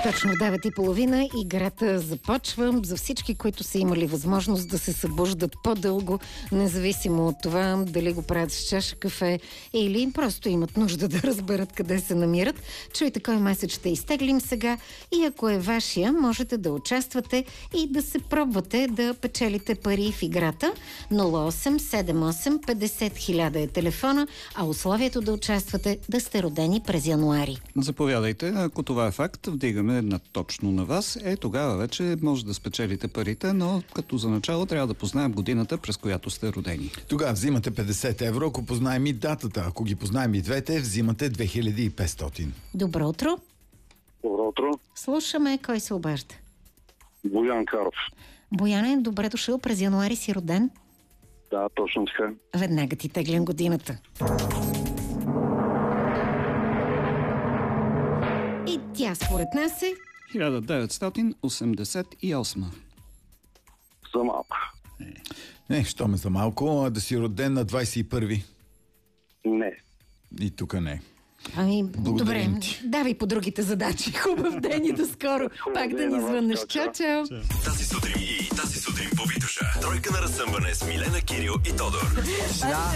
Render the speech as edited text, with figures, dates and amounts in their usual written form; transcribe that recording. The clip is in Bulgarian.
Точно в 9:30 играта започва. За всички, които са имали възможност да се събуждат по-дълго, независимо от това дали го правят с чаша кафе или просто имат нужда да разберат къде се намират. Чуйте кой месец ще изтеглим сега и ако е вашия, можете да участвате и да се пробвате да печелите пари в играта. 0878 50 000 е телефона, а условието да участвате да сте родени през януари. Заповядайте, ако това е факт, вдигаме точно на вас. Тогава вече може да спечелите парите, но като за начало трябва да познаем годината, през която сте родени. Тогава взимате 50 евро, ако познаем и датата. Ако ги познаем и двете, взимате 2500. Добро утро. Добро утро. Слушаме, кой се обажда? Боян Каров. Бояне, добре дошъл, през януари си роден. Да, точно така. Веднага ти теглям годината. И тя според нас е 1988. За малко. Не, що ме за малко, да си роден на 21-ви. Не. И тук не. Ами, добре, Благодарим ти. давай по другите задачи. Хубав ден и до скоро. Пак да ни звъннеш. Чао, чао. Тази сутрин по Витоша. Тройка на разсъмване с Милена, Кирил и Тодор.